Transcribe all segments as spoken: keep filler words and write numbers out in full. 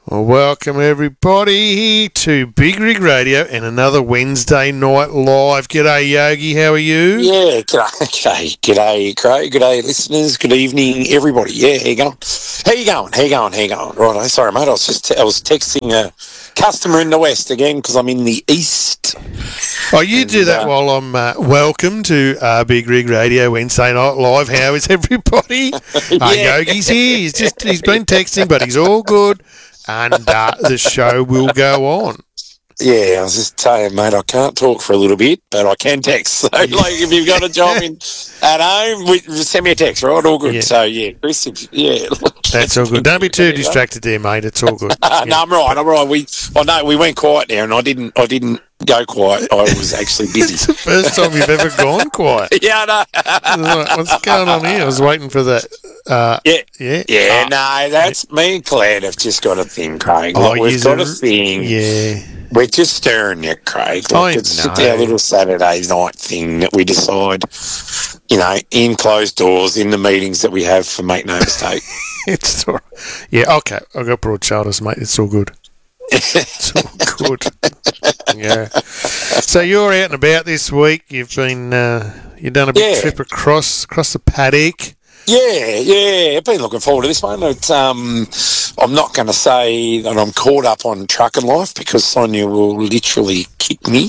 Well, welcome everybody to Big Rig Radio and another Wednesday night live. G'day Yogi, how are you? Yeah, g'day, g'day, g'day, Craig, g'day, listeners, good evening, everybody. Yeah, how you going? How you going? How you going? How you going? Right, sorry, mate. I was just I was texting a customer in the west again because I'm in the east. Oh, you and, do that uh, while I'm uh, welcome to uh, Big Rig Radio Wednesday night live. How is everybody? Yeah. uh, Yogi's here. He's just he's been texting, but he's all good, and uh, the show will go on. Yeah, I was just saying, mate, I can't talk for a little bit, but I can text. So, like, if you've got a job in at home, we, send me a text, right? All good. Yeah. So, yeah, Chris, if, yeah. That's all good. Don't be too distracted there, mate. It's all good. Uh, Yeah. No, I'm right. I'm right. We, oh no, we went quiet there, and I didn't. I didn't go quiet. I was actually busy. It's the first time you've ever gone quiet. Yeah, I know. Like, what's going on here? I was waiting for that. Uh, Yeah, yeah. yeah. Uh, No, that's me and Claire have just got a thing, Craig. Oh, Like, we've yous got are- a thing. Yeah. We're just stirring it, Craig. Like, I it's know. it's our little Saturday night thing that we decide, you know, in closed doors, in the meetings that we have for Make No Mistake. It's all right. Yeah, okay. I've got broad shoulders, mate. It's all good. It's all good. Yeah. So you're out and about this week. You've been, uh, you've done a big Yeah. trip across across the paddock. Yeah, yeah, I've been looking forward to this one. It's, um, I'm not going to say that I'm caught up on trucking life because Sonia will literally kick me.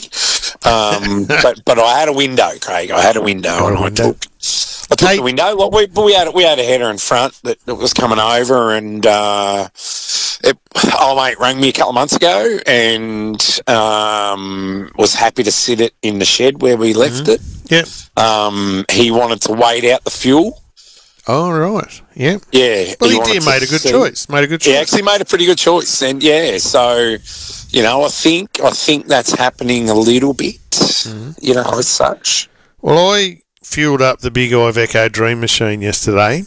Um, but but I had a window, Craig. I had a window, Got a and I window. took I took Hey. the window. Well, we we had we had a header in front that, that was coming over, and uh, it, old mate rang me a couple of months ago, and um, was happy to sit it in the shed where we left it. Yep. Um, he wanted to wait out the fuel. All right. Yeah. Yeah. Well, he wanted did to made a good see- choice. Made a good He choice. actually made a pretty good choice, and yeah, so you know, I think I think that's happening a little bit, Mm-hmm. you know, as such. Well, I fueled up the Big Iveco Dream Machine yesterday.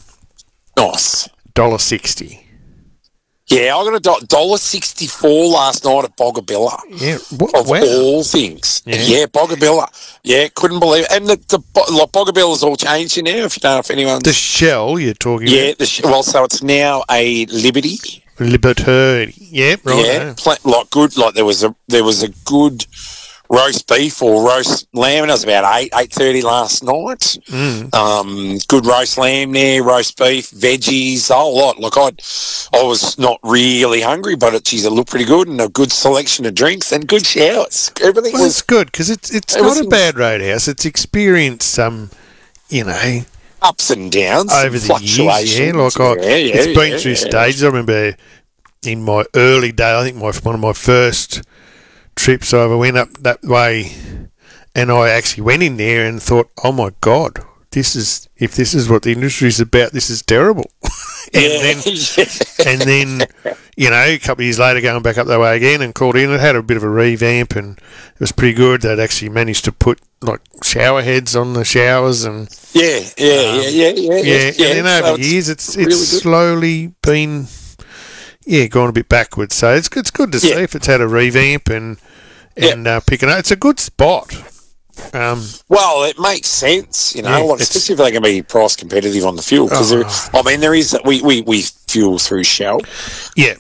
Nice. Dollar sixty. Yeah, I got a do- dollar sixty-four last night at Boggabilla. Yeah. What, Of wow. all things, Yeah. yeah, Boggabilla. Yeah, couldn't believe it. And the, the Bo- like, Boggabilla's all changing now. If you know if anyone's The shell you're talking yeah, about. the sh- well, so it's now a Liberty. Liberty. Yeah. Right. Yeah, pla- like good. Like there was a there was a good roast beef or roast lamb. And it was about eight eight thirty last night. Mm. Um, good roast lamb there, roast beef, veggies, a whole lot. Look, I I was not really hungry, but it, geez, it looked pretty good, and a good selection of drinks and good showers. Everything Well, was it's good because it's it's It not was- a bad roadhouse. It's experienced some, you know, ups and downs, over some the years. Yeah, fluctuations. like I, yeah, yeah, it's been yeah, through yeah. stages. I remember in my early day, I think my one of my first trips I ever went up that way, and I actually went in there and thought, oh my god, this is if this is what the industry is about, this is terrible. and Yeah, then yeah. and then, you know, a couple of years later, going back up that way again and called in. It had a bit of a revamp and it was pretty good. They'd actually managed to put like shower heads on the showers and yeah, yeah, yeah, yeah, yeah, yeah. yeah. And then So over years, it's it's really good. slowly been yeah gone a bit backwards. So it's it's good to see Yeah. if it's had a revamp and Yeah. and uh, picking up. It's a good spot. Um, Well, it makes sense, you know, Yeah, like, it's- especially if they can be price competitive on the fuel. Because Oh. I mean, there is we we, we fuel through Shell yeah.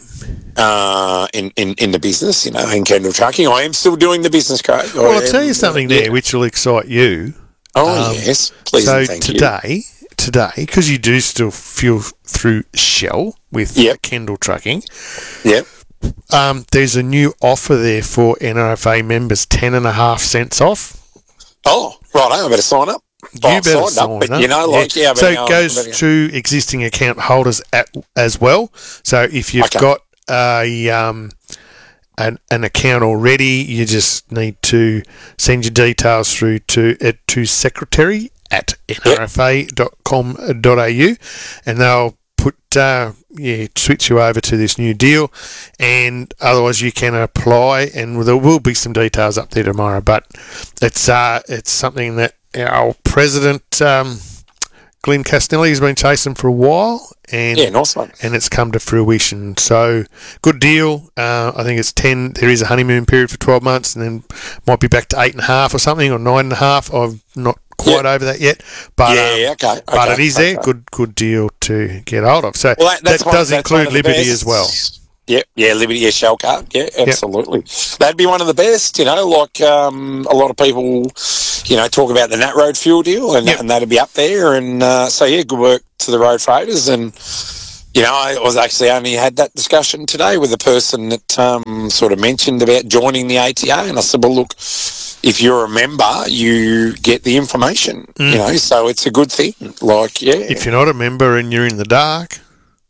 uh, in, in in the business, you know, in Kendall Trucking. I am still doing the business, Craig. Well, I I'll tell you am, something yeah. there which will excite you. Oh Um, yes, please. so and thank you. today, today, because you do still fuel through Shell with Yep. Kendall Trucking, Yep. um, there's a new offer there for N R F A members, ten and a half cents off. Oh, right. I better sign up. You Oh, I've better signed sign but, up. You know, like yeah. so but, it um, goes but, yeah. to existing account holders at, as well. So if you've Okay. got a um, an, an account already, you just need to send your details through to uh, to secretary at n r f a dot com dot a u, and they'll put uh, yeah switch you over to this new deal. And otherwise, you can apply, and there will be some details up there tomorrow. But it's uh, it's something that our president um, Glenn Castelli has been chasing for a while, and Yeah, nice one. and it's come to fruition. So good deal. Uh, I think it's ten. There is a honeymoon period for twelve months, and then might be back to eight and a half or something, or nine and a half. I'm not quite Yeah. over that yet, but Yeah, um, okay, but okay, it is there. okay. Good good deal to get hold of. So Well, that, that's that one- does that's one include of the Liberty best. as well. Yeah, yeah, Liberty, yeah, Shell card, yeah, absolutely. Yep. That'd be one of the best, you know, like um, a lot of people, you know, talk about the Nat Road fuel deal, and, yep. and that'd be up there. And uh, so, yeah, good work to the road freighters. And, you know, I was actually only had that discussion today with a person that um, sort of mentioned about joining the A T A. And I said, well, look, if you're a member, you get the information, mm. you know, so it's a good thing. Like, yeah. If you're not a member and you're in the dark,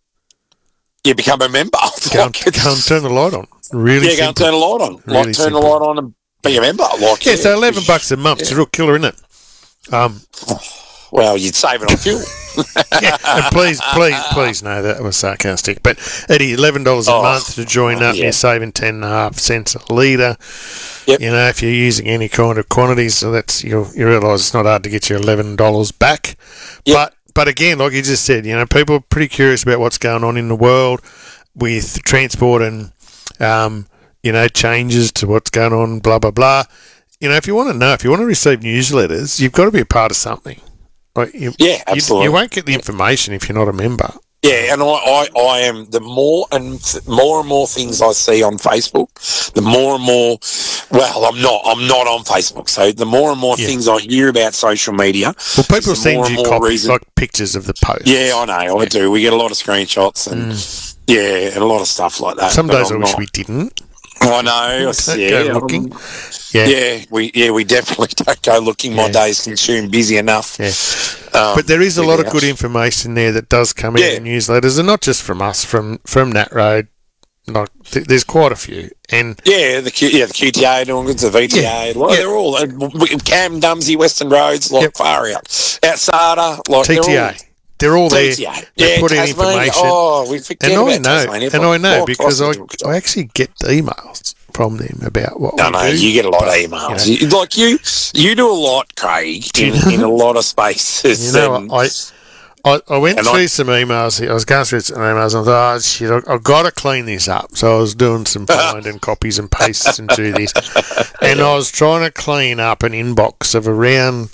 you become a member. Go, like and, go and turn the light on. Really Yeah, simple. go and turn the light on. Really like, turn simple. the light on and be a member. Like, yeah, yeah, so eleven bucks a month. Yeah. It's a real killer, isn't it? Um, well, you'd save it on fuel. yeah, and please, please, please know that was sarcastic. But, Eddie, eleven dollars a oh, month to join up. Yeah. You're saving ten and a half cents a litre. Yep. You know, if you're using any kind of quantities, so that's you you realise it's not hard to get your eleven dollars back. Yep. But But again, like you just said, you know, people are pretty curious about what's going on in the world with transport and, um, you know, changes to what's going on, blah, blah, blah. You know, if you want to know, if you want to receive newsletters, you've got to be a part of something. Like you, yeah, absolutely. You, you won't get the information if you're not a member. Yeah, and I, I, I am, the more and th- more and more things I see on Facebook, the more and more, well, I'm not, I'm not on Facebook, so the more and more yeah. things I hear about social media. Well, people send you copies, like pictures of the post. Yeah, I know, yeah. I do. We get a lot of screenshots and, mm. yeah, and a lot of stuff like that. Some days I'm I wish not. we didn't. I know. Yeah, go looking. Um, yeah, yeah, we yeah we definitely don't go looking. My yeah. days consumed busy enough. Yeah. Um, but there is a lot of good information there that does come yeah. in the newsletters, and not just from us, from from Nat Road. Like th- there's quite a few, and yeah, the Q, yeah the Q T A doing good, the V T A, yeah. like, yeah. they're all uh, Cam Dumsey, Western Roads, like yep. far out, outside, like T T A. They're all there. T T A. They yeah, put in Tasmania. information. Oh, we forget and about I know, Tasmania. And I know because I, I actually get emails from them about what no, we no, do. you get a lot but, of emails. You know, like you, you do a lot, Craig, in, in a lot of spaces. You know, and, I, I, I went through I, some emails. I was going through some emails and I thought, oh, shit, I, I've got to clean this up. So I was doing some finding copies and pastes and do this. And I was trying to clean up an inbox of around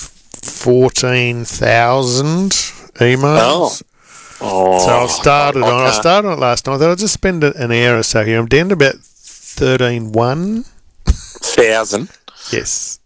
fourteen thousand emails. Oh. Oh, so I started I, I on. I started on it last night. I thought I'd just spend an hour or so here. I'm down to about thirteen one thousand. Yes.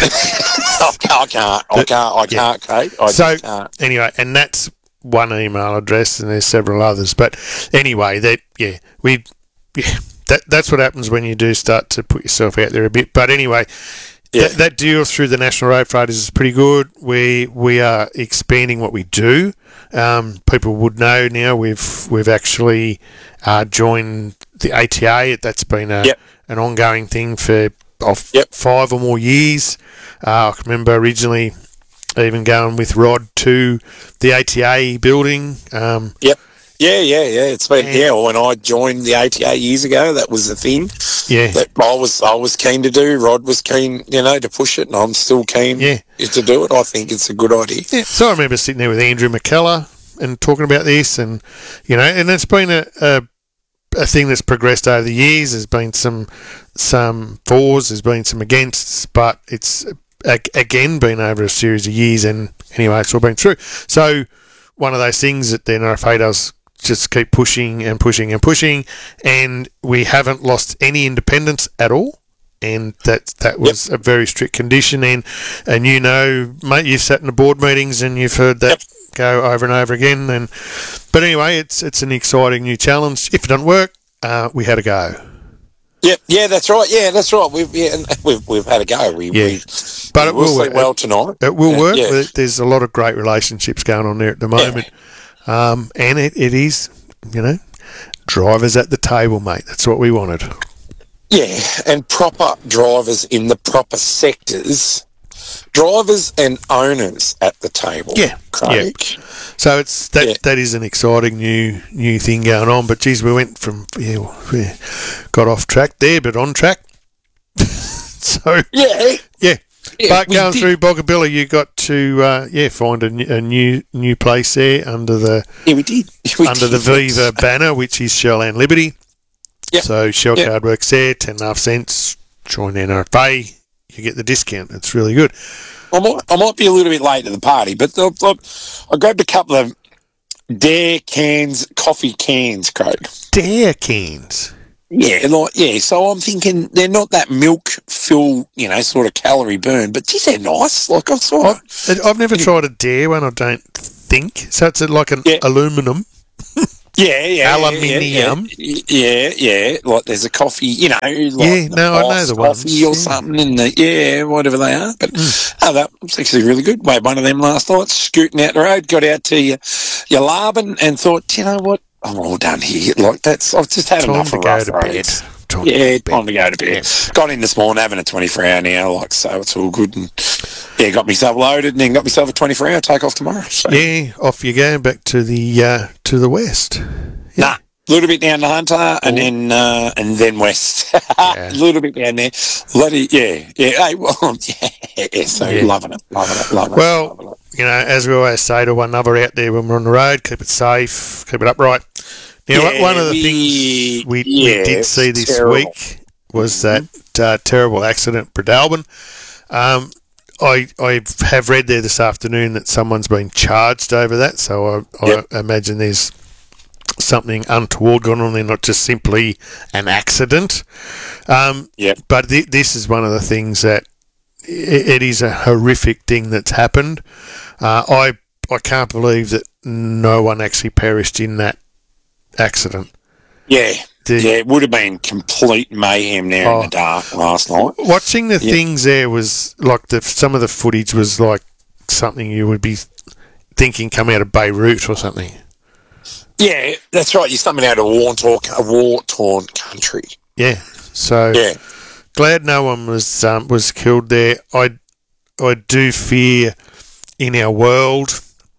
I can't. I can't. I can't. I can't. Kate. I so can't. Anyway, and that's one email address, and there's several others. But anyway, that yeah, we yeah, that that's what happens when you do start to put yourself out there a bit. But anyway. Yeah. That, that deal through the National Road Freighters is pretty good. We we are expanding what we do. Um, people would know now we've we've actually uh, joined the A T A. That's been a, yep. an ongoing thing for off yep. five or more years. Uh, I can remember originally even going with Rod to the A T A building. Um, yep. Yeah, yeah, yeah. It's been yeah. When I joined the A T A years ago, that was the thing. Yeah, that I was I was keen to do. Rod was keen, you know, to push it, and I'm still keen. Yeah. to do it. I think it's a good idea. Yeah. So I remember sitting there with Andrew McKellar and talking about this, and you know, and it's been a, a a thing that's progressed over the years. There's been some some fors, there's been some againsts, but it's again been over a series of years, and anyway, it's all been through. So one of those things that the N R F A does. Just keep pushing and pushing and pushing, and we haven't lost any independence at all, and that that was yep. a very strict condition. And and you know, mate, you've sat in the board meetings and you've heard that yep. go over and over again. And but anyway, it's it's an exciting new challenge. If it doesn't work, uh, we had a go. Yeah, yeah, that's right. Yeah, that's right. We've yeah, we've we've had a go. We, yeah. we but we it will work well tonight. It will yeah, work. Yeah. There's a lot of great relationships going on there at the moment. Yeah. Um, and it, it is, you know, drivers at the table, mate. That's what we wanted. Yeah, and proper drivers in the proper sectors. Drivers and owners at the table. Yeah, Craig. Yeah. So it's that yeah. that is an exciting new new thing going on. But geez, we went from yeah, we got off track there, but on track. so yeah, yeah. Yeah, but going did. through Boggabilla, you got to uh, yeah find a, a new new place there under the yeah we did we under did. the Viva banner, which is Shell and Liberty. Yep. So Shell yep. card works there, ten and a half cents. Join N R F A, you get the discount. It's really good. I might I might be a little bit late to the party, but I, I, I grabbed a couple of Dare cans, coffee cans, Craig. Dare cans. Yeah, like yeah. So I'm thinking they're not that milk fill, you know, sort of calorie burn, but geez, they're nice. Like I sort of. I've, I've never tried a Dare one. I don't think so. It's like an Yeah. aluminum. Yeah, yeah, Aluminium. Yeah, yeah, yeah, yeah. Like there's a coffee, you know. Like Yeah, no, I know the ones. coffee or Yeah. something in the yeah, whatever they are. But Mm. oh, that was actually really good. Made one of them last night, scooting out the road, got out to your your lab and, and thought, you know what, I'm all done here. Like that's I've just had Time enough to of go rough to bed. roads. Time Yeah, to go time to to go to bed. Got in this morning, having a twenty-four hour now, like so it's all good. And yeah, got myself loaded and then got myself a twenty-four hour take off tomorrow. So. Yeah, off you go back to the uh, to the west. Nah, a little bit down to Hunter and then uh, and then west. A little bit down there. Bloody yeah, yeah. Hey, well, yeah, yeah. So Yeah. loving it, loving it, loving Well, it. Loving it. You know, as we always say to one another out there when we're on the road, keep it safe, keep it upright. Now, Yeah, one of the we- things we, yeah, we did see it's this terrible. week was that uh, terrible accident at Bredalbin. Um, I I have read there this afternoon that someone's been charged over that, so I, Yep. I imagine there's something untoward going on there, not just simply an accident. Um, Yep. But th- this is one of the things that it, it is a horrific thing that's happened. Uh, I I can't believe that no one actually perished in that accident. Yeah, The- yeah. It would have been complete mayhem there Oh. in the dark last night. Watching the Yeah. things there was like the some of the footage was like something you would be thinking come out of Beirut or something. Yeah, that's right. You're something out of a war-torn, a war-torn country. Yeah. So Yeah, glad no one was um, was killed there. I I do fear in our world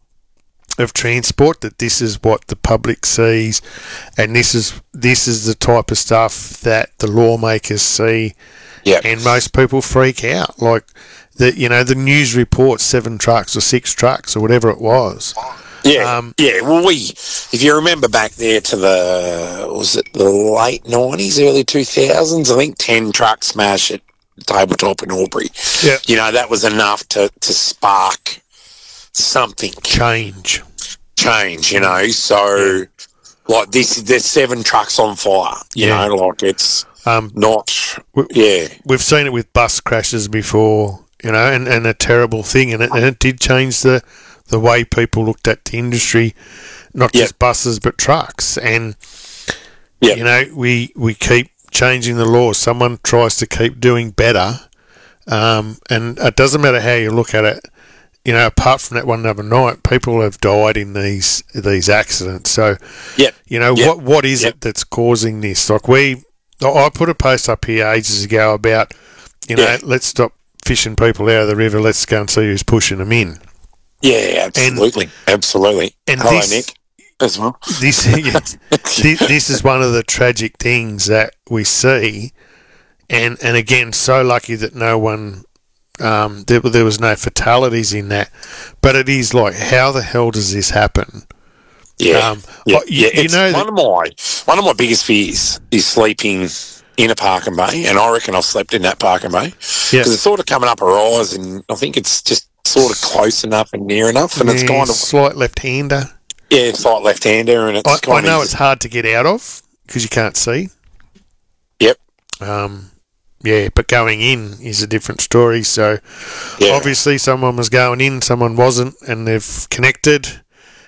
of transport that this is what the public sees, and this is this is the type of stuff that the lawmakers see, yeah. and most people freak out. Like the you know the news reports seven trucks or six trucks or whatever it was. Yeah, Um, yeah. Well, we, if you remember back there to the, was it the late nineties, early two thousands? I think ten trucks smashed at Tabletop in Albury. Yeah. You know, that was enough to, to spark something, Change. change, you know. So, like, this, there's seven trucks on fire, you Yeah. know, like it's Um, not, w- yeah. we've seen it with bus crashes before, you know, and, and a terrible thing, and it, and it did change the the way people looked at the industry, not Yep. just buses but trucks. And Yep. you know, we we keep changing the laws. Someone tries to keep doing better, um, and it doesn't matter how you look at it. You know, apart from that one other night, people have died in these these accidents. So, Yep. you know, Yep. what what is Yep. it that's causing this? Like we, I put a post up here ages ago about, you know, Yeah. let's stop fishing people out of the river. Let's go and see who's pushing them in. Yeah, absolutely. absolutely. and Hello, this- Nick, as well. This, yeah, this, this is one of the tragic things that we see, and and again, so lucky that no one, um, there, there was no fatalities in that, but it is like, how the hell does this happen? Yeah, Um, yeah, oh, you- yeah. you It's know one that- of my one of my biggest fears is sleeping in a parking bay, and I reckon I've slept in that parking bay because Yeah. it's sort of coming up a rise, and I think it's just sort of close enough and near enough, and it's Yeah, kind of slight left-hander. yeah, it's like left-hander, and it's I, kind I know of it's hard to get out of because you can't see. yep, Um, yeah, but going in is a different story. So yeah, obviously someone was going in, someone wasn't, and they've connected,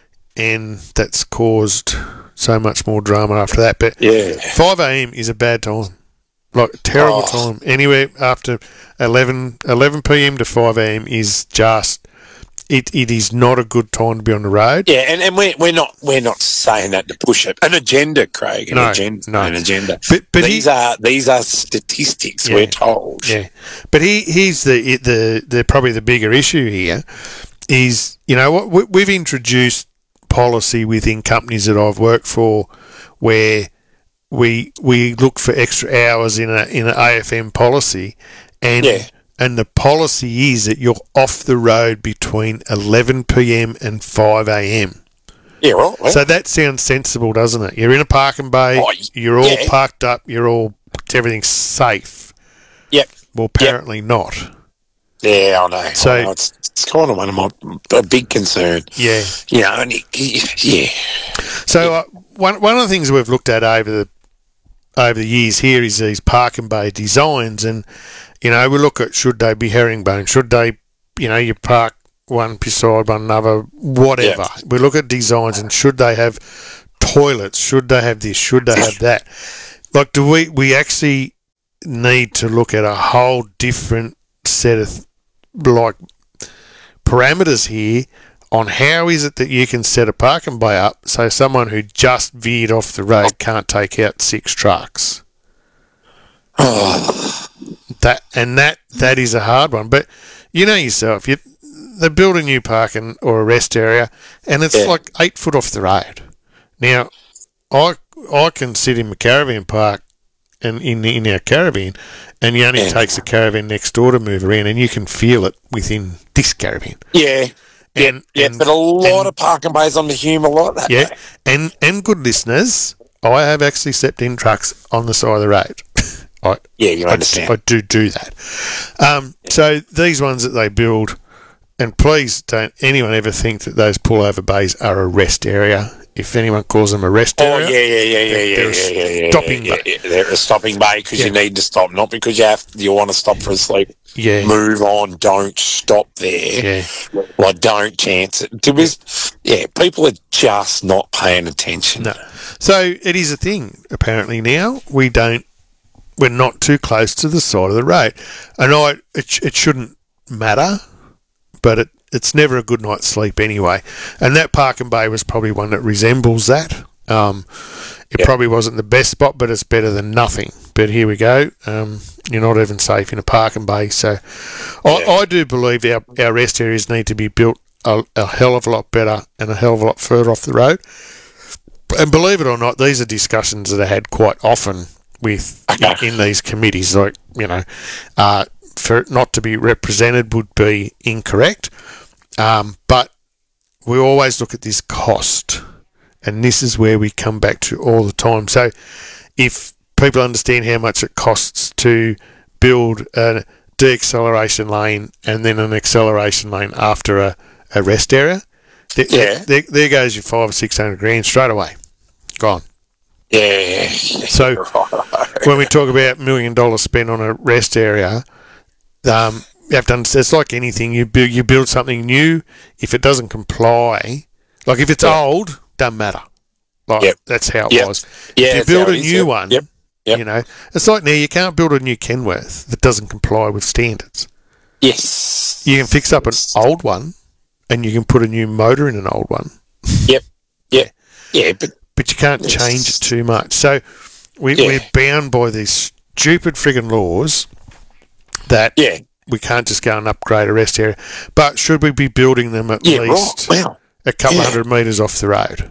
and that's caused so much more drama after that. But yeah, five a.m. is a bad time, like a terrible Oh. time. Anywhere after eleven, eleven p.m. to five a.m. is just it. It is not a good time to be on the road. yeah, and, and we're we're not we're not saying that to push it. An agenda, Craig, an No, agenda, no. an agenda. But but these he, are these are statistics Yeah. we're told. yeah, but he he's the the the probably the bigger issue here is, you know what, we, we've introduced policy within companies that I've worked for where we we look for extra hours in a in an A F M policy, and Yeah. and the policy is that you're off the road between eleven p.m. and five a.m. Yeah, right. Well, So that sounds sensible, doesn't it? You're in a parking bay, Oh, you're all yeah. parked up, you're all everything's safe. yep. Well, apparently not. Yeah, I know. So- I know. It's, it's kind of one of my a big concern. Yeah. You know, and it, yeah, So uh, one one of the things we've looked at over the over the years here is these parking bay designs, and you know we look at should they be herringbone, should they, you know, you park one beside one another, whatever. Yeah. We look at designs and should they have toilets, should they have this, should they have that. Like, do we we actually need to look at a whole different set of like parameters here on how is it that you can set a parking bay up so someone who just veered off the road can't take out six trucks. that and that that is a hard one. But you know yourself, you they build a new parking or a rest area and it's yeah. like eight foot off the road. Now I I can sit in my caravan park and in in our caravan, and it only yeah. takes a caravan next door to move around, and you can feel it within this caravan. Yeah. And, yeah, and, but a lot and, of parking bays on the Hume like that. Yeah, way. and and good listeners, I have actually stepped in trucks on the side of the road. I, yeah, you understand. I, I do do that. Um, yeah. So these ones that they build, and please don't anyone ever think that those pullover bays are a rest area. If anyone calls them a rest area, oh yeah, yeah, yeah, yeah, yeah, yeah, yeah, yeah, stopping yeah, bay. Yeah, yeah. They're a stopping bay because yeah. you need to stop, not because you have you want to stop for a sleep. Yeah. Move on. Don't stop there. Yeah. Like, don't chance it. There was, yeah, people are just not paying attention. No. So it is a thing. Apparently now we don't. We're not too close to the side of the road, and I it, it shouldn't matter, but it. It's never a good night's sleep anyway. And that parking bay was probably one that resembles that. Um, it yep. probably wasn't the best spot, but it's better than nothing. But here we go. Um, you're not even safe in a parking bay. So I, yeah. I do believe our, our rest areas need to be built a, a hell of a lot better and a hell of a lot further off the road. And believe it or not, these are discussions that are had quite often with in, in these committees. Like, you know, uh, for it not to be represented would be incorrect. Um, but we always look at this cost, and this is where we come back to all the time. So if people understand how much it costs to build a deacceleration lane and then an acceleration lane after a, a rest area, there, yeah. there, there goes your five or six hundred grand straight away. Gone. Yeah. So when we talk about million dollars spent on a rest area, um, you have to understand, it's like anything. You build, you build something new. If it doesn't comply, like if it's yep. old, doesn't matter. Like yep. that's how it yep. was. Yeah, if you build a is, new yep. one, yep. Yep. you know, it's like now you can't build a new Kenworth that doesn't comply with standards. Yes. You can fix up an old one, and you can put a new motor in an old one. Yep. Yep. Yeah, but but you can't yes. change it too much. So we, yeah. we're bound by these stupid friggin' laws that. Yeah. We can't just go and upgrade a rest area. But should we be building them at yeah, least right. wow. a couple yeah. hundred metres off the road?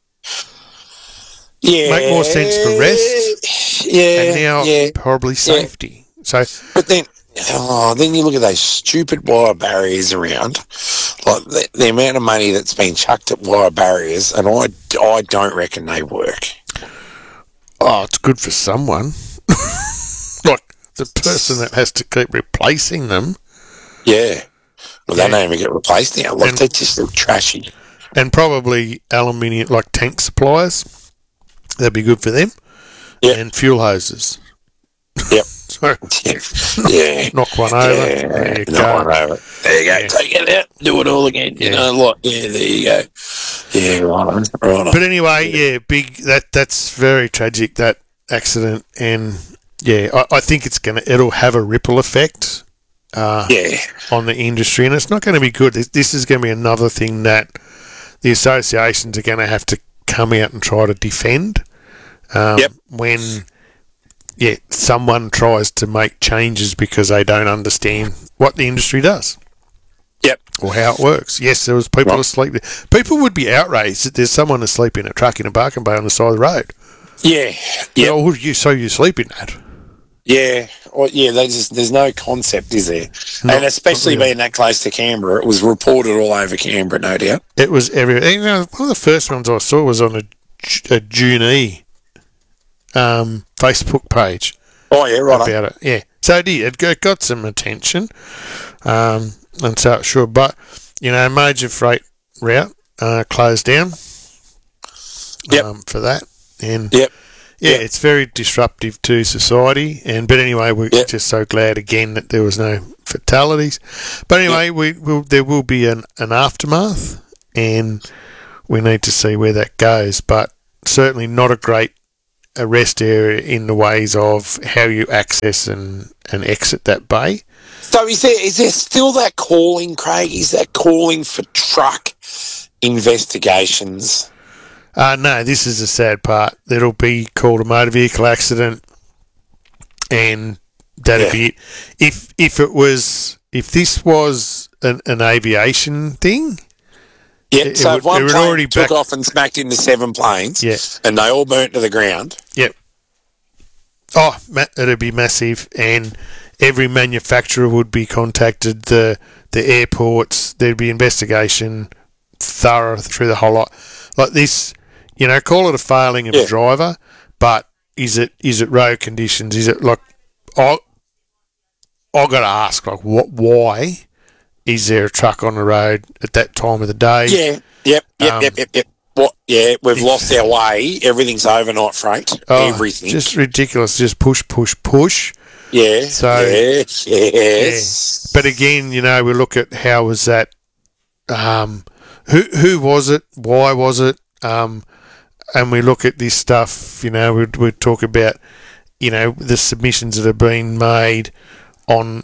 Yeah. Make more sense for rest. Yeah. And now yeah. probably safety. Yeah. So, But then, oh, then you look at those stupid wire barriers around. Like the, the amount of money that's been chucked at wire barriers, and I, I don't reckon they work. Oh, it's good for someone. Like, the person that has to keep replacing them. Yeah. Well, they yeah. don't even get replaced now. Like, and, they just look trashy. And probably aluminium, like tank suppliers. That'd be good for them. Yep. And fuel hoses. Yep. So, yeah. yeah. Knock one over. Yeah. There you Knock go. one over. There you go. Yeah. Take it out. Do it all again. Yeah. You know, like, yeah, there you go. Yeah, right. right But anyway, yeah, big, that that's very tragic, that accident. And, yeah, I, I think it's going to, it'll have a ripple effect. Uh, yeah. on the industry, and it's not going to be good. This, this is going to be another thing that the associations are going to have to come out and try to defend um, yep. when yeah, someone tries to make changes because they don't understand what the industry does. Yep. Or how it works. Yes, there was people right. asleep. People would be outraged that there's someone asleep in a truck in a parking bay on the side of the road. Yeah. Yeah. Oh, you, so you sleep in that? Yeah, well, yeah. There's there's no concept, is there? Not, and especially really. being that close to Canberra, it was reported all over Canberra, no doubt. It was everywhere. You know, one of the first ones I saw was on a, a Junee um, Facebook page. Oh yeah, right. About it, yeah. So it did. It got some attention, um, and so it should. But you know, major freight route uh, closed down. Yep. Um, for that, and yep. yeah, yeah. it's very disruptive to society. And but anyway, we're Yeah. just so glad again that there was no fatalities. But anyway, we will there will be an, an aftermath, and we need to see where that goes. But certainly not a great arrest area in the ways of how you access and, and exit that bay. So is there is there still that calling, Craig? Is that calling for truck investigations? Uh, no, this is the sad part. It'll be called a motor vehicle accident, and that'd Yeah. be it. If if it was if this was an, an aviation thing, Yeah, It- so it if would- one it would plane already took back- off and smacked into seven planes, Yeah. and they all burnt to the ground. yep. Oh, ma- it'd be massive, and every manufacturer would be contacted. The the airports, there'd be investigation, thorough through the whole lot. Like this, you know, call it a failing of Yeah. a driver, but is it is it road conditions? Is it like I I got to ask, like, what? Why is there a truck on the road at that time of the day? Yeah, yep, yep, Um, yep, yep, yep. What? Yeah, we've lost our way. Everything's overnight freight. Oh, Everything. just ridiculous. Just push, push, push. yeah. so- yes, yes. But again, you know, we look at how was that, um, who who was it, why was it, um, and we look at this stuff. You know, we we talk about, you know, the submissions that have been made on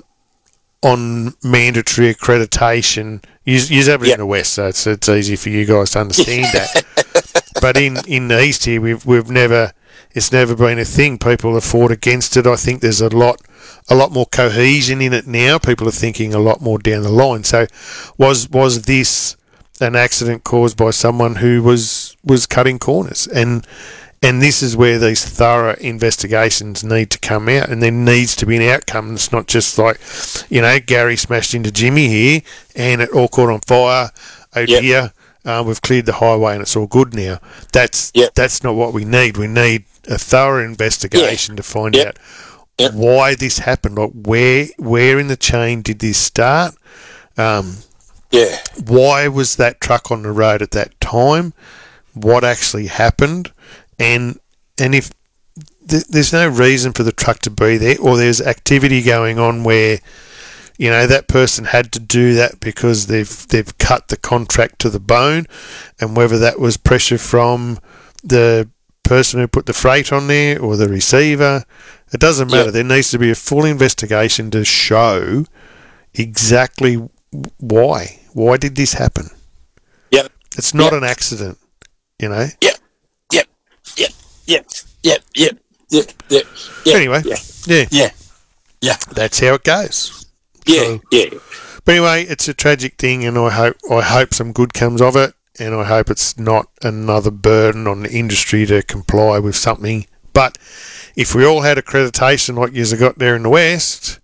on mandatory accreditation. You you have it Yep. in the West, so it's it's easy for you guys to understand that. But in, in the East here, we've we've never it's never been a thing. People have fought against it. I think there's a lot a lot more cohesion in it now. People are thinking a lot more down the line. So, was was this an accident caused by someone who was was cutting corners? And and this is where these thorough investigations need to come out, and there needs to be an outcome. It's not just like, you know, Gary smashed into Jimmy here and it all caught on fire. Oh Yep. dear, uh, we've cleared the highway and it's all good now. That's Yep. that's not what we need. We need a thorough investigation to find Yep. out Yep. why this happened. Like where where in the chain did this start? Um, Yeah, why was that truck on the road at that time? What actually happened? And and if th- there's no reason for the truck to be there, or there's activity going on where, you know, that person had to do that because they've they've cut the contract to the bone, and whether that was pressure from the person who put the freight on there or the receiver, it doesn't matter. Yeah. There needs to be a full investigation to show exactly why. Why did this happen? yep, It's not Yep. an accident, you know. yep, yep, yep, yep, yep, yep, yep, yep, yep. Anyway, yeah, yeah, yeah, yeah, that's how it goes. yeah, So- yeah. But anyway, it's a tragic thing, and I hope I hope some good comes of it, and I hope it's not another burden on the industry to comply with something. But if we all had accreditation like you got there in the West,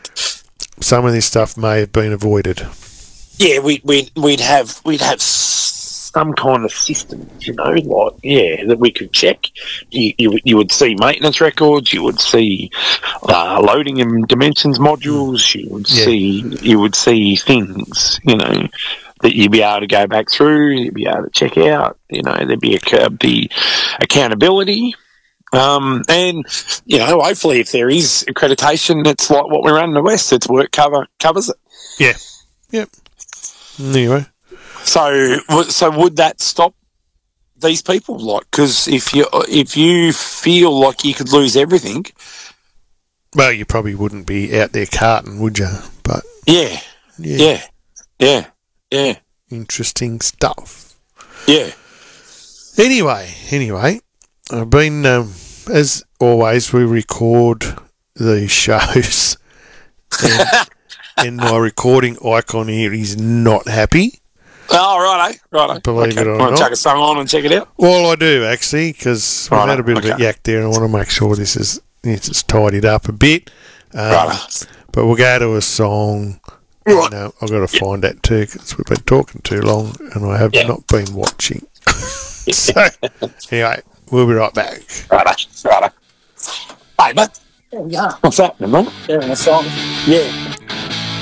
some of this stuff may have been avoided. Yeah, we we we'd have we'd have some kind of system, you know, like yeah, that we could check. You you, would- you would see maintenance records, you would see uh, loading and dimensions modules, you would Yeah. see you would see things, you know, that you'd be able to go back through, you'd be able to check out. You know, there'd be a be accountability. Um, and you know, hopefully, if there is accreditation, it's like what we run in the West. It's work cover covers it. Yeah. Yep. Anyway. So, w- so would that stop these people? Like, because if you if you feel like you could lose everything, Well, you probably wouldn't be out there carting, would you? But yeah, yeah, yeah, yeah, yeah, interesting stuff. yeah. Anyway, anyway, I've been, um, as always, we record these shows, and, and my recording icon here is not happy. Oh, righto, righto. Believe it or Want not. to chuck a song on and check it out? Well, I do actually, because we've Righto, had a bit of a okay. yak there, and I want to make sure this is it's just tidied up a bit. Um, Righto. But we'll go to a song. Right. And, uh, I've got to find that too, because we've been talking too long, and I have Yeah. not been watching. So, anyway, we'll be right back. Righto, righto. Hey, but what's happening, mate? Hearing a song? Yeah.